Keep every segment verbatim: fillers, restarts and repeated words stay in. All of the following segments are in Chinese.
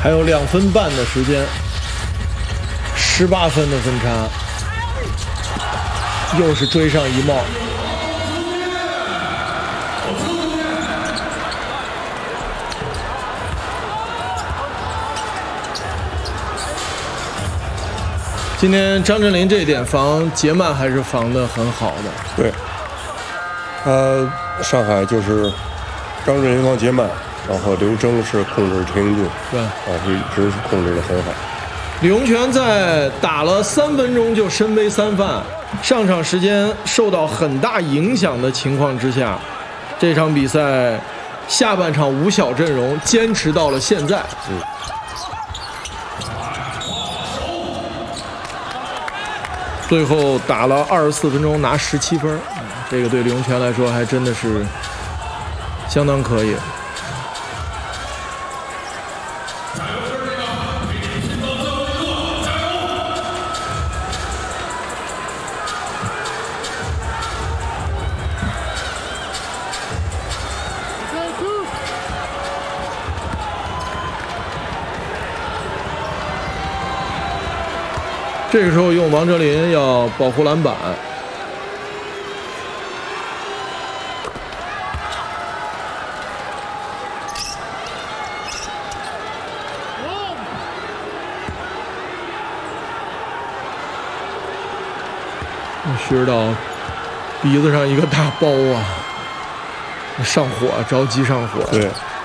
还有两分半的时间，十八分的分差，又是追上一帽。今天张镇麟这一点防杰曼还是防得很好的。 对，呃，上海就是张镇麟防杰曼，然后刘铮是控制陈英俊， 对， 啊，是一直是控制得很好。 李洪权在打了三分钟就身背三犯，上场时间受到很大影响的情况之下，这场比赛下半场五小阵容坚持到了现在。 嗯。 最后打了二十四分钟拿十七分，这个对李洪权来说还真的是相当可以。这个时候用王哲林要保护篮板，薛指导鼻子上一个大包啊，上火，着急上火。 对。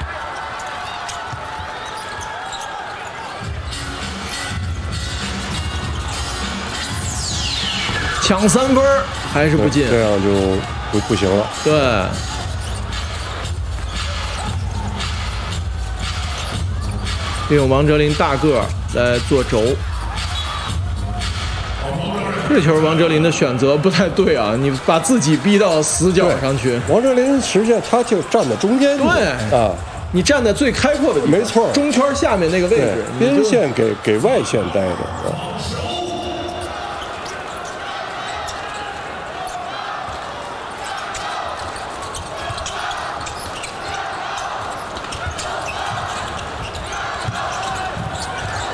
抢三分还是不进， 这样就不不行了。 对，利用王哲林大个来做轴。这球王哲林的选择不太对啊，你把自己逼到死角上去。 王哲林实际上他就站在中间， 对啊， 你站在最开阔的地方， 没错， 中圈下面那个位置， 边线给给外线待着。